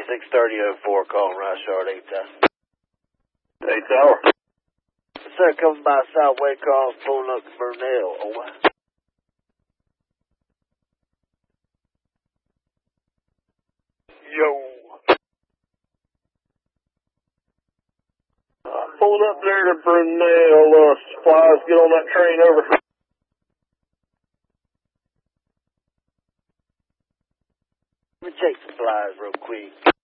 63004, calling Rice Yard, 8 Tower. 8 Tower. Sir, coming by Southway Cross, pulling up to Burnell. Over. Yo. Pulling up there to Burnell, supplies, get on that train, over. Let me check supplies real quick.